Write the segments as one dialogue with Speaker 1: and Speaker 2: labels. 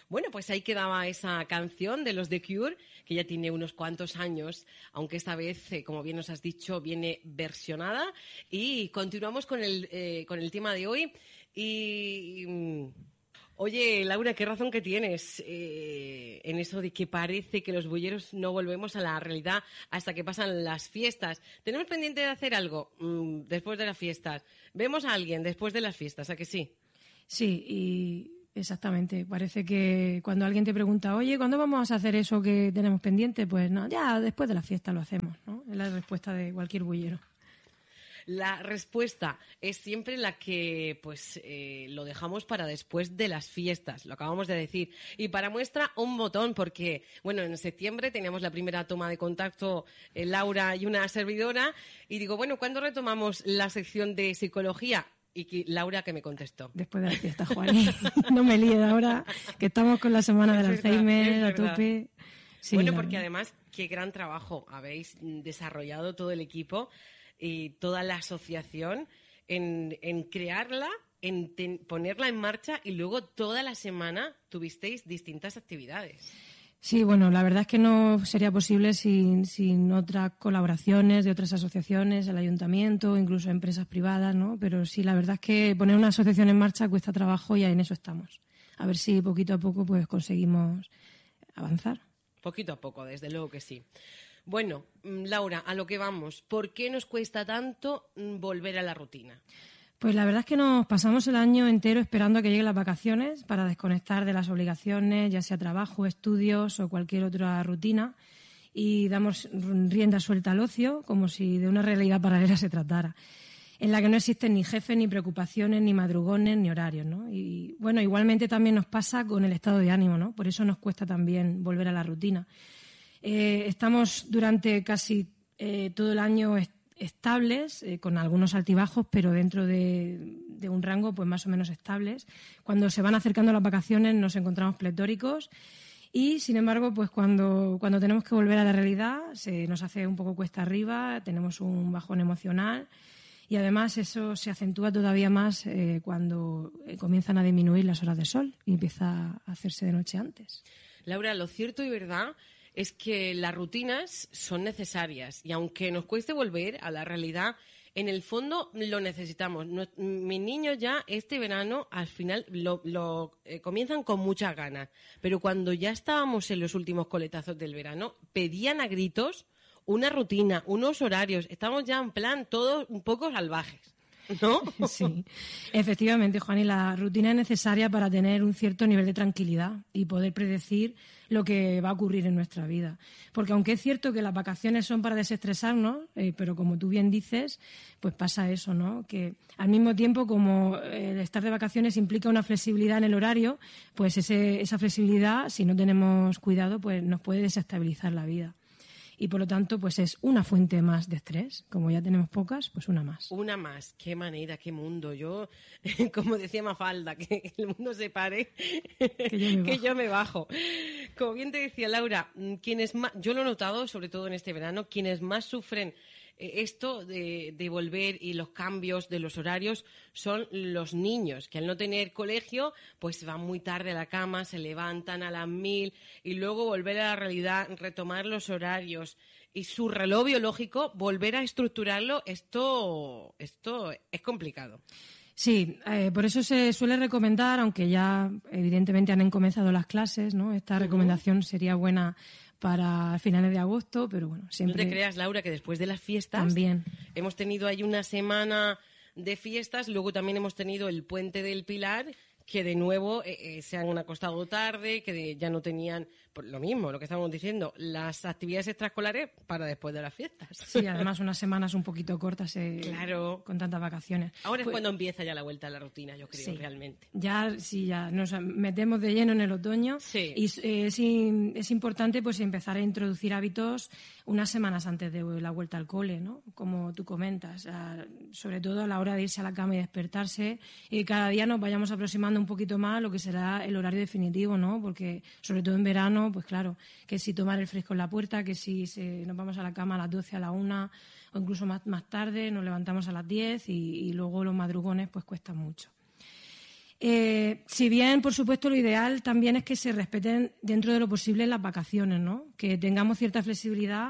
Speaker 1: Bueno, pues ahí quedaba esa canción de los The Cure, que ya tiene unos cuantos años, aunque esta vez, como bien nos has dicho, viene versionada. Y continuamos con el tema de hoy. Oye, Laura, qué razón que tienes en eso de que parece que los bulleros no volvemos a la realidad hasta que pasan las fiestas. Tenemos pendiente de hacer algo después de las fiestas. Vemos a alguien después de las fiestas, ¿a que sí?
Speaker 2: Sí, y exactamente. Parece que cuando alguien te pregunta, oye, ¿cuándo vamos a hacer eso que tenemos pendiente? Pues no, ya después de la fiesta lo hacemos, ¿no? Es la respuesta de cualquier bullero.
Speaker 1: La respuesta es siempre la que lo dejamos para después de las fiestas, lo acabamos de decir. Y para muestra, un botón, porque bueno, en septiembre teníamos la primera toma de contacto, Laura y una servidora, y digo, bueno, ¿cuándo retomamos la sección de psicología? Y Laura, que me contestó.
Speaker 2: Después de la fiesta, Juan. No me líes ahora, que estamos con la semana del Alzheimer a tope. Sí,
Speaker 1: bueno, porque además, qué gran trabajo habéis desarrollado todo el equipo y toda la asociación en crearla, en ponerla en marcha, y luego toda la semana tuvisteis distintas actividades.
Speaker 2: Sí, bueno, la verdad es que no sería posible sin otras colaboraciones de otras asociaciones, el ayuntamiento, incluso empresas privadas, ¿no? Pero sí, la verdad es que poner una asociación en marcha cuesta trabajo y en eso estamos. A ver si poquito a poco pues conseguimos avanzar.
Speaker 1: Poquito a poco, desde luego que sí. Bueno, Laura, a lo que vamos. ¿Por qué nos cuesta tanto volver a la rutina?
Speaker 2: Pues la verdad es que nos pasamos el año entero esperando a que lleguen las vacaciones para desconectar de las obligaciones, ya sea trabajo, estudios o cualquier otra rutina, y damos rienda suelta al ocio como si de una realidad paralela se tratara, en la que no existen ni jefes, ni preocupaciones, ni madrugones, ni horarios, ¿no? Y bueno, igualmente también nos pasa con el estado de ánimo, ¿no? Por eso nos cuesta también volver a la rutina. Estamos durante casi todo el año estables, con algunos altibajos, pero dentro de un rango pues más o menos estables. Cuando se van acercando las vacaciones nos encontramos pletóricos y, sin embargo, pues cuando tenemos que volver a la realidad se nos hace un poco cuesta arriba, tenemos un bajón emocional y, además, eso se acentúa todavía más cuando comienzan a disminuir las horas de sol y empieza a hacerse de noche antes.
Speaker 1: Laura, lo cierto y verdad es que las rutinas son necesarias y aunque nos cueste volver a la realidad, en el fondo lo necesitamos. Mis niños ya este verano al final lo comienzan con muchas ganas, pero cuando ya estábamos en los últimos coletazos del verano, pedían a gritos una rutina, unos horarios. Estamos ya en plan todos un poco salvajes, ¿no?
Speaker 2: Sí, efectivamente, Juan, y la rutina es necesaria para tener un cierto nivel de tranquilidad y poder predecir lo que va a ocurrir en nuestra vida. Porque aunque es cierto que las vacaciones son para desestresarnos, pero como tú bien dices, pues pasa eso, ¿no? Que al mismo tiempo, como el estar de vacaciones implica una flexibilidad en el horario, pues esa flexibilidad, si no tenemos cuidado, pues nos puede desestabilizar la vida. Y, por lo tanto, pues es una fuente más de estrés. Como ya tenemos pocas, pues una más.
Speaker 1: Una más. Qué manera, qué mundo. Yo, como decía Mafalda, que el mundo se pare, que yo me bajo. Como bien te decía Laura, yo lo he notado, sobre todo en este verano, quienes más sufren esto de volver y los cambios de los horarios son los niños, que al no tener colegio, pues van muy tarde a la cama, se levantan a las 1000 y luego volver a la realidad, retomar los horarios y su reloj biológico, volver a estructurarlo, esto es complicado.
Speaker 2: Sí, por eso se suele recomendar, aunque ya evidentemente han comenzado las clases, ¿no? Esta recomendación sería buena para finales de agosto, pero bueno, siempre...
Speaker 1: No te creas, Laura, que después de las fiestas
Speaker 2: también
Speaker 1: hemos tenido ahí una semana de fiestas, luego también hemos tenido el Puente del Pilar, que de nuevo se han acostado tarde, que ya no tenían, pues, lo mismo, lo que estábamos diciendo, las actividades extraescolares para después de las fiestas.
Speaker 2: Sí, además unas semanas un poquito cortas,
Speaker 1: claro,
Speaker 2: con tantas vacaciones.
Speaker 1: Ahora es cuando empieza ya la vuelta a la rutina, yo creo, sí, realmente.
Speaker 2: Ya nos metemos de lleno en el otoño,
Speaker 1: sí,
Speaker 2: y es importante pues empezar a introducir hábitos unas semanas antes de la vuelta al cole, ¿no? Como tú comentas, sobre todo a la hora de irse a la cama y despertarse, y cada día nos vayamos aproximando un poquito más a lo que será el horario definitivo, ¿no? Porque sobre todo en verano, pues claro, que si tomar el fresco en la puerta, que si nos vamos a la cama a las 12, a la 1 o incluso más tarde, nos levantamos a las 10 y luego los madrugones pues cuestan mucho. Si bien, por supuesto, lo ideal también es que se respeten dentro de lo posible las vacaciones, ¿no? Que tengamos cierta flexibilidad,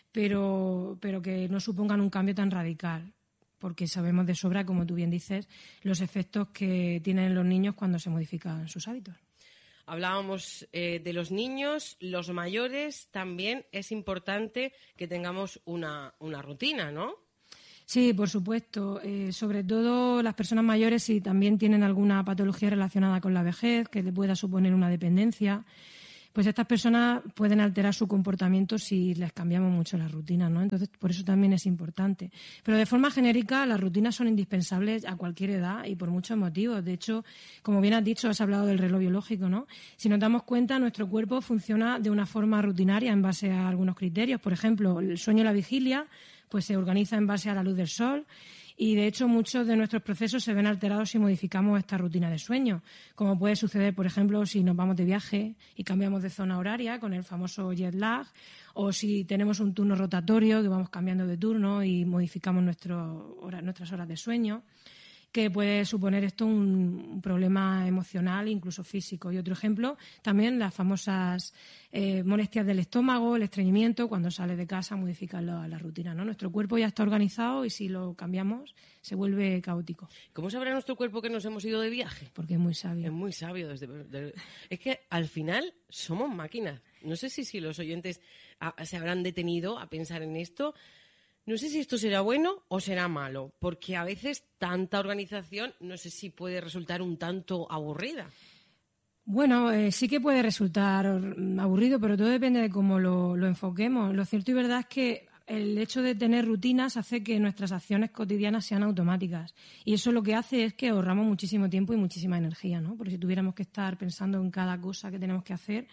Speaker 2: pero que no supongan un cambio tan radical, porque sabemos de sobra, como tú bien dices, los efectos que tienen los niños cuando se modifican sus hábitos.
Speaker 1: Hablábamos de los niños, los mayores, también es importante que tengamos una rutina, ¿no?
Speaker 2: Sí, por supuesto. Sobre todo las personas mayores, si también tienen alguna patología relacionada con la vejez, que le pueda suponer una dependencia, pues estas personas pueden alterar su comportamiento si les cambiamos mucho las rutinas, ¿no? Entonces, por eso también es importante. Pero de forma genérica, las rutinas son indispensables a cualquier edad y por muchos motivos. De hecho, como bien has dicho, has hablado del reloj biológico, ¿no? Si nos damos cuenta, nuestro cuerpo funciona de una forma rutinaria en base a algunos criterios. Por ejemplo, el sueño y la vigilia pues se organiza en base a la luz del sol y, de hecho, muchos de nuestros procesos se ven alterados si modificamos esta rutina de sueño, como puede suceder, por ejemplo, si nos vamos de viaje y cambiamos de zona horaria con el famoso jet lag, o si tenemos un turno rotatorio que vamos cambiando de turno y modificamos nuestras horas de sueño, que puede suponer esto un problema emocional e incluso físico. Y otro ejemplo, también las famosas molestias del estómago, el estreñimiento, cuando sale de casa modifica la rutina, ¿no? Nuestro cuerpo ya está organizado y si lo cambiamos se vuelve caótico.
Speaker 1: ¿Cómo sabrá nuestro cuerpo que nos hemos ido de viaje?
Speaker 2: Porque es muy sabio.
Speaker 1: Es muy sabio. Es que al final somos máquinas. No sé si los oyentes se habrán detenido a pensar en esto. No sé si esto será bueno o será malo, porque a veces tanta organización no sé si puede resultar un tanto aburrida.
Speaker 2: Bueno, sí que puede resultar aburrido, pero todo depende de cómo lo enfoquemos. Lo cierto y verdad es que el hecho de tener rutinas hace que nuestras acciones cotidianas sean automáticas. Y eso lo que hace es que ahorramos muchísimo tiempo y muchísima energía, ¿no? Porque si tuviéramos que estar pensando en cada cosa que tenemos que hacer,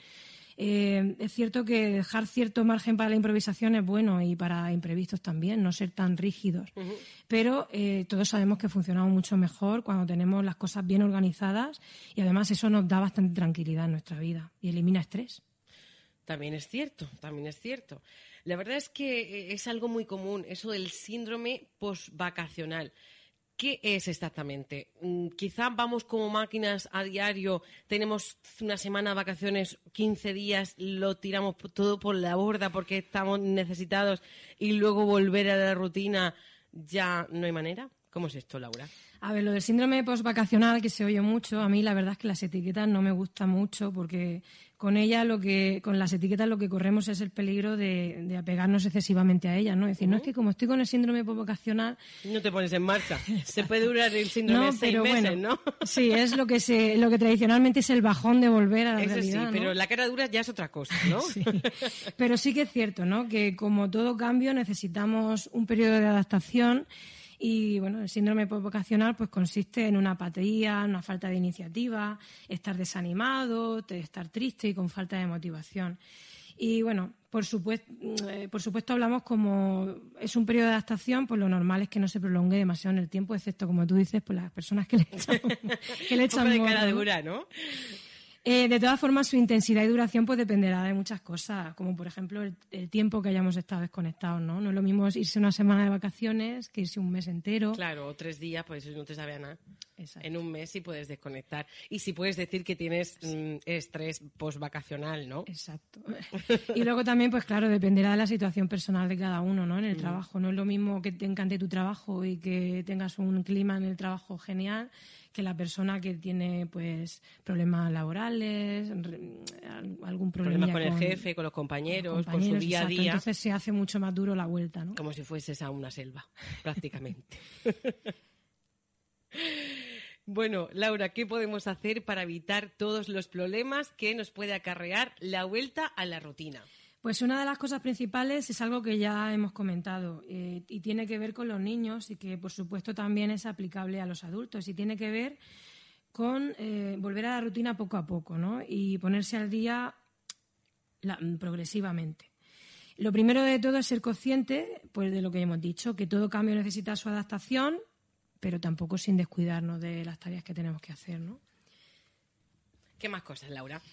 Speaker 2: es cierto que dejar cierto margen para la improvisación es bueno y para imprevistos también, no ser tan rígidos. Uh-huh. Pero todos sabemos que funcionamos mucho mejor cuando tenemos las cosas bien organizadas y además eso nos da bastante tranquilidad en nuestra vida y elimina estrés.
Speaker 1: También es cierto, también es cierto. La verdad es que es algo muy común, eso del síndrome postvacacional. ¿Qué es exactamente? Quizá vamos como máquinas a diario, tenemos una semana de vacaciones, 15 días, lo tiramos todo por la borda porque estamos necesitados y luego volver a la rutina ya no hay manera. ¿Cómo es esto, Laura?
Speaker 2: A ver, lo del síndrome postvacacional, que se oye mucho, a mí la verdad es que las etiquetas no me gustan mucho porque con las etiquetas lo que corremos es el peligro de apegarnos excesivamente a ellas, ¿no? Es decir, no es que como estoy con el síndrome postvacacional...
Speaker 1: No te pones en marcha. Se puede durar el síndrome 6 meses, bueno, ¿no?
Speaker 2: Sí, es lo que tradicionalmente es el bajón de volver a la realidad,
Speaker 1: sí, pero ¿no? La cara dura ya es otra cosa, ¿no?
Speaker 2: Sí. Pero sí que es cierto, ¿no? Que como todo cambio necesitamos un periodo de adaptación. Y bueno, el síndrome postvacacional pues consiste en una apatía, una falta de iniciativa, estar desanimado, estar triste y con falta de motivación. Y bueno, por supuesto hablamos como es un periodo de adaptación, pues lo normal es que no se prolongue demasiado en el tiempo, excepto como tú dices, pues las personas que le echan
Speaker 1: un poco de cara dura, ¿no?
Speaker 2: De todas formas, su intensidad y duración pues dependerá de muchas cosas, como por ejemplo el tiempo que hayamos estado desconectados, ¿no? No es lo mismo irse una semana de vacaciones que irse un mes entero.
Speaker 1: Claro, o 3 días, pues eso no te sabe a nada.
Speaker 2: Exacto.
Speaker 1: En un mes sí puedes desconectar. Y sí puedes decir que tienes estrés postvacacional, ¿no?
Speaker 2: Exacto. Y luego también, pues claro, dependerá de la situación personal de cada uno, ¿no? En el trabajo. No es lo mismo que te encante tu trabajo y que tengas un clima en el trabajo genial que la persona que tiene pues problemas laborales, algún problema
Speaker 1: con el jefe, con los compañeros, con su día a día.
Speaker 2: Entonces se hace mucho más duro la vuelta, ¿no?
Speaker 1: Como si fueses a una selva, prácticamente. Bueno, Laura, ¿qué podemos hacer para evitar todos los problemas que nos puede acarrear la vuelta a la rutina?
Speaker 2: Pues una de las cosas principales es algo que ya hemos comentado y tiene que ver con los niños y que, por supuesto, también es aplicable a los adultos y tiene que ver con volver a la rutina poco a poco, ¿no? Y ponerse al día progresivamente. Lo primero de todo es ser consciente pues, de lo que hemos dicho, que todo cambio necesita su adaptación, pero tampoco sin descuidarnos de las tareas que tenemos que hacer, ¿no?
Speaker 1: ¿Qué más cosas, Laura?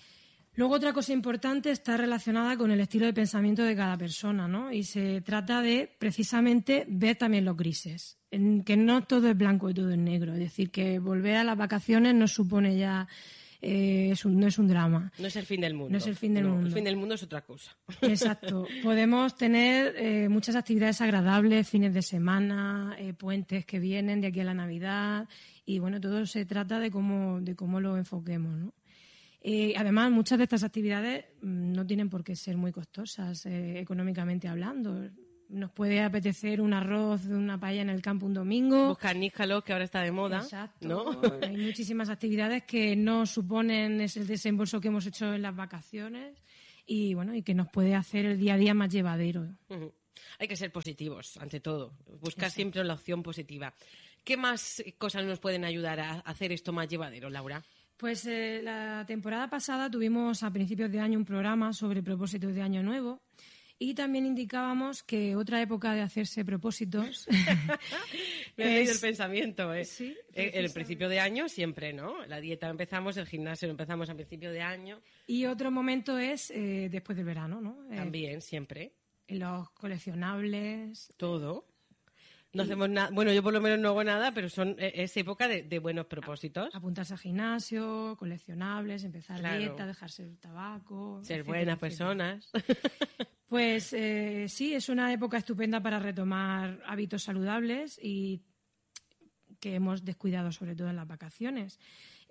Speaker 2: Luego otra cosa importante está relacionada con el estilo de pensamiento de cada persona, ¿no? Y se trata de precisamente ver también los grises, que no todo es blanco y todo es negro. Es decir, que volver a las vacaciones no supone ya, no es un drama.
Speaker 1: No es el fin del mundo.
Speaker 2: No es el fin del mundo.
Speaker 1: El fin del mundo es otra cosa.
Speaker 2: Exacto. Podemos tener muchas actividades agradables, fines de semana, puentes que vienen de aquí a la Navidad. Y bueno, todo se trata de cómo lo enfoquemos, ¿no? Además, muchas de estas actividades no tienen por qué ser muy costosas económicamente hablando. Nos puede apetecer un arroz, una paella en el campo un domingo.
Speaker 1: Buscar níscalos, que ahora está de moda.
Speaker 2: Exacto.
Speaker 1: ¿No?
Speaker 2: Hay muchísimas actividades que no suponen ese desembolso que hemos hecho en las vacaciones y bueno, y que nos puede hacer el día a día más llevadero.
Speaker 1: Uh-huh. Hay que ser positivos, ante todo. Buscar siempre la opción positiva. ¿Qué más cosas nos pueden ayudar a hacer esto más llevadero, Laura?
Speaker 2: Pues la temporada pasada tuvimos a principios de año un programa sobre propósitos de año nuevo y también indicábamos que otra época de hacerse propósitos
Speaker 1: Me ha leído el pensamiento, ¿eh?
Speaker 2: Sí,
Speaker 1: el principio de año siempre, ¿no? La dieta empezamos, el gimnasio lo empezamos a principio de año.
Speaker 2: Y otro momento es después del verano, ¿no?
Speaker 1: También, siempre.
Speaker 2: Los coleccionables.
Speaker 1: Todo. No hacemos nada. Bueno, yo por lo menos no hago nada, pero es época de buenos propósitos.
Speaker 2: Apuntarse al gimnasio, coleccionables, empezar dieta, dejarse el tabaco.
Speaker 1: Ser buenas personas.
Speaker 2: Pues sí, es una época estupenda para retomar hábitos saludables y que hemos descuidado sobre todo en las vacaciones.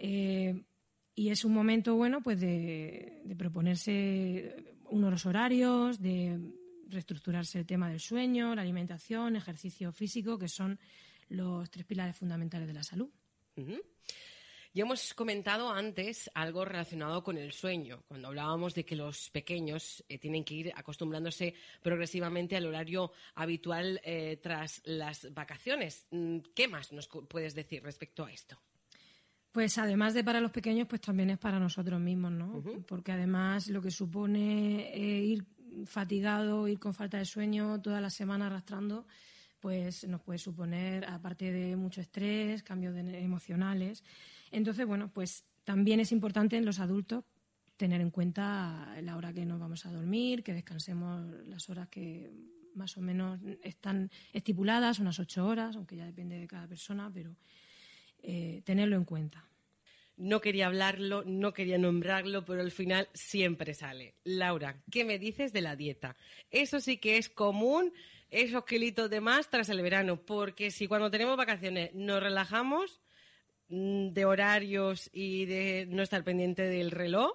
Speaker 2: Y es un momento bueno pues de proponerse unos horarios, de reestructurarse el tema del sueño, la alimentación, ejercicio físico, que son los 3 pilares fundamentales de la salud.
Speaker 1: Uh-huh. Ya hemos comentado antes algo relacionado con el sueño, cuando hablábamos de que los pequeños tienen que ir acostumbrándose progresivamente al horario habitual tras las vacaciones. ¿Qué más nos puedes decir respecto a esto?
Speaker 2: Pues además de para los pequeños, pues también es para nosotros mismos, ¿no?
Speaker 1: Uh-huh.
Speaker 2: Porque además lo que supone ir fatigado, ir con falta de sueño toda la semana arrastrando, pues nos puede suponer, aparte de mucho estrés, cambios emocionales. Entonces, bueno, pues también es importante en los adultos tener en cuenta la hora que nos vamos a dormir, que descansemos las horas que más o menos están estipuladas, unas 8 horas, aunque ya depende de cada persona, pero tenerlo en cuenta.
Speaker 1: No quería hablarlo, no quería nombrarlo, pero al final siempre sale. Laura, ¿qué me dices de la dieta? Eso sí que es común, esos kilitos de más tras el verano, porque si cuando tenemos vacaciones nos relajamos de horarios y de no estar pendiente del reloj,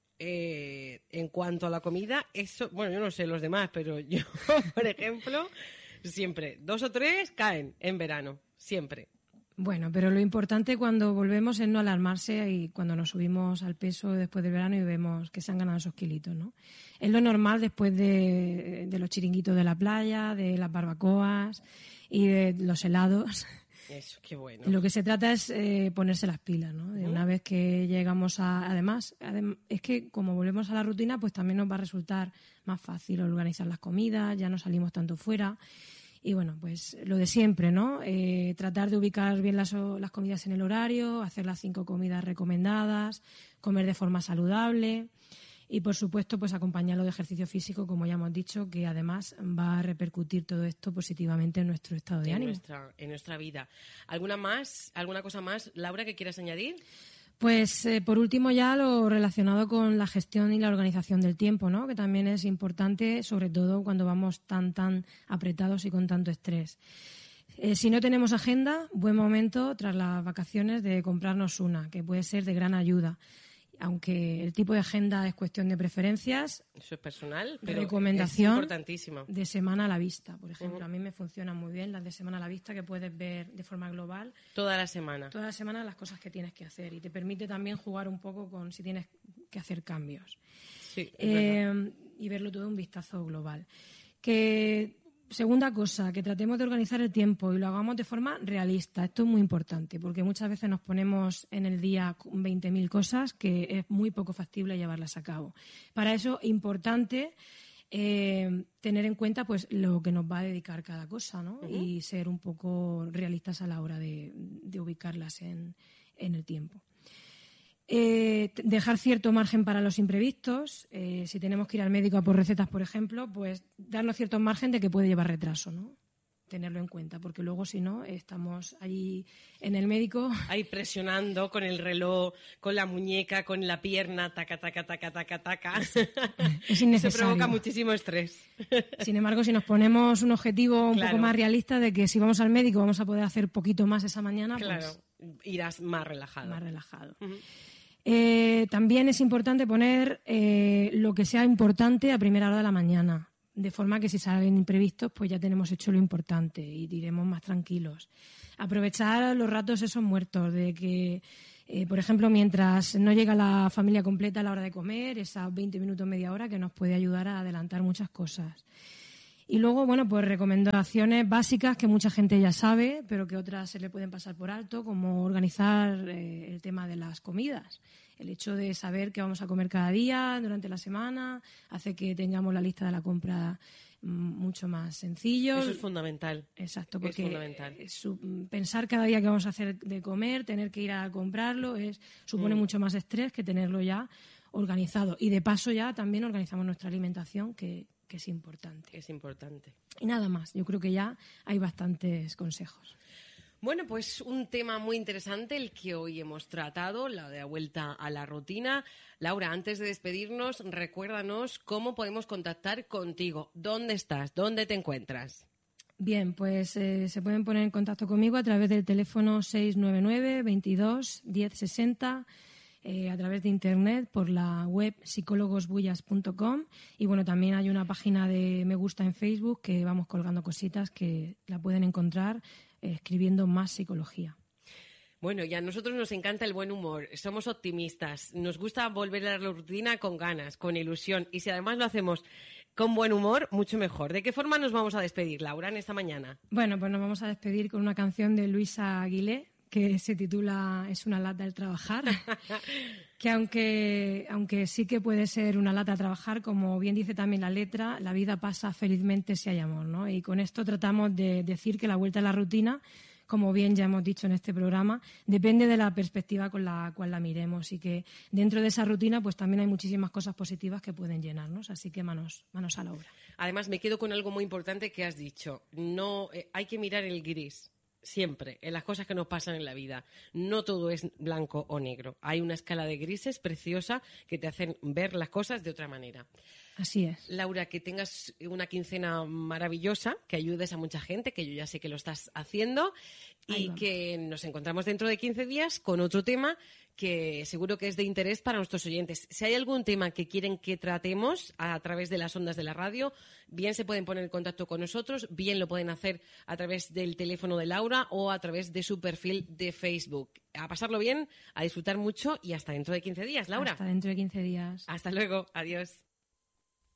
Speaker 1: en cuanto a la comida, eso, bueno, yo no sé los demás, pero yo, por ejemplo, siempre 2 o 3 caen en verano, siempre.
Speaker 2: Bueno, pero lo importante cuando volvemos es no alarmarse y cuando nos subimos al peso después del verano y vemos que se han ganado esos kilitos, ¿no? Es lo normal después de los chiringuitos de la playa, de las barbacoas y de los helados.
Speaker 1: Eso, qué bueno.
Speaker 2: Lo que se trata es ponerse las pilas, ¿no? De una vez que llegamos Además, es que como volvemos a la rutina, pues también nos va a resultar más fácil organizar las comidas, ya no salimos tanto fuera. Y bueno, pues lo de siempre, ¿no? Tratar de ubicar bien las comidas en el horario, hacer las 5 comidas recomendadas, comer de forma saludable y, por supuesto, pues acompañarlo de ejercicio físico, como ya hemos dicho, que además va a repercutir todo esto positivamente en nuestro estado de ánimo.
Speaker 1: En nuestra vida. ¿Alguna cosa más, Laura, que quieras añadir?
Speaker 2: Pues por último ya lo relacionado con la gestión y la organización del tiempo, ¿no? Que también es importante, sobre todo cuando vamos tan apretados y con tanto estrés. Si no tenemos agenda, buen momento tras las vacaciones de comprarnos una, que puede ser de gran ayuda. Aunque el tipo de agenda es cuestión de preferencias.
Speaker 1: Eso es personal, pero
Speaker 2: recomendación
Speaker 1: es importantísimo.
Speaker 2: De semana a la vista, por ejemplo. A mí me funcionan muy bien las de semana a la vista, que puedes ver de forma global.
Speaker 1: Toda la semana.
Speaker 2: Toda la semana las cosas que tienes que hacer. Y te permite también jugar un poco con si tienes que hacer cambios.
Speaker 1: Sí,
Speaker 2: y verlo todo un vistazo global. Segunda cosa, que tratemos de organizar el tiempo y lo hagamos de forma realista. Esto es muy importante porque muchas veces nos ponemos en el día 20.000 cosas que es muy poco factible llevarlas a cabo. Para eso, importante tener en cuenta pues lo que nos va a dedicar cada cosa, ¿no? Uh-huh. Y ser un poco realistas a la hora de ubicarlas en el tiempo. Dejar cierto margen para los imprevistos. Si tenemos que ir al médico a por recetas, por ejemplo, pues darnos cierto margen de que puede llevar retraso, ¿no? Tenerlo en cuenta, porque luego, si no, estamos allí en el médico.
Speaker 1: Ahí presionando con el reloj, con la muñeca, con la pierna, taca, taca, taca, taca, taca.
Speaker 2: Es innecesario.
Speaker 1: Se provoca muchísimo estrés.
Speaker 2: Sin embargo, si nos ponemos un objetivo un poco más realista de que si vamos al médico vamos a poder hacer poquito más esa mañana, pues
Speaker 1: irás más relajado.
Speaker 2: Más relajado. También es importante poner lo que sea importante a primera hora de la mañana. De forma que si salen imprevistos, pues ya tenemos hecho lo importante y iremos más tranquilos. Aprovechar los ratos esos muertos, de que, por ejemplo, mientras no llega la familia completa a la hora de comer, esas 20 minutos, media hora, que nos puede ayudar a adelantar muchas cosas. Y luego, bueno, pues recomendaciones básicas que mucha gente ya sabe, pero que otras se le pueden pasar por alto, como organizar el tema de las comidas. El hecho de saber qué vamos a comer cada día durante la semana hace que tengamos la lista de la compra mucho más sencillo.
Speaker 1: Eso es fundamental.
Speaker 2: Exacto, porque
Speaker 1: es fundamental.
Speaker 2: Pensar cada día qué vamos a hacer de comer, tener que ir a comprarlo, supone mucho más estrés que tenerlo ya organizado. Y de paso ya también organizamos nuestra alimentación, que es importante.
Speaker 1: Es importante.
Speaker 2: Y nada más, yo creo que ya hay bastantes consejos.
Speaker 1: Bueno, pues un tema muy interesante el que hoy hemos tratado, la de la vuelta a la rutina. Laura, antes de despedirnos, recuérdanos cómo podemos contactar contigo. ¿Dónde estás? ¿Dónde te encuentras?
Speaker 2: Bien, pues se pueden poner en contacto conmigo a través del teléfono 699 22 10 60, a través de internet por la web psicólogosbullas.com, y bueno, también hay una página de me gusta en Facebook que vamos colgando cositas que la pueden encontrar escribiendo Más Psicología.
Speaker 1: Bueno, y a nosotros nos encanta el buen humor, somos optimistas, nos gusta volver a la rutina con ganas, con ilusión, y si además lo hacemos con buen humor, mucho mejor. ¿De qué forma nos vamos a despedir, Laura, en esta mañana?
Speaker 2: Bueno, pues nos vamos a despedir con una canción de Luisa Aguilé que se titula Es una lata el trabajar, que aunque sí que puede ser una lata trabajar, como bien dice también la letra, la vida pasa felizmente si hay amor, ¿no? Y con esto tratamos de decir que la vuelta a la rutina, como bien ya hemos dicho en este programa, depende de la perspectiva con la cual la miremos, y que dentro de esa rutina pues también hay muchísimas cosas positivas que pueden llenarnos, así que manos a la obra.
Speaker 1: Además, me quedo con algo muy importante que has dicho, no hay que mirar el gris. Siempre, en las cosas que nos pasan en la vida. No todo es blanco o negro. Hay una escala de grises preciosa que te hacen ver las cosas de otra manera.
Speaker 2: Así es.
Speaker 1: Laura, que tengas una quincena maravillosa, que ayudes a mucha gente, que yo ya sé que lo estás haciendo, y que nos encontramos dentro de 15 días con otro tema que seguro que es de interés para nuestros oyentes. Si hay algún tema que quieren que tratemos a través de las ondas de la radio, bien se pueden poner en contacto con nosotros, bien lo pueden hacer a través del teléfono de Laura o a través de su perfil de Facebook. A pasarlo bien, a disfrutar mucho y hasta dentro de 15 días, Laura.
Speaker 2: Hasta dentro de 15 días.
Speaker 1: Hasta luego. Adiós.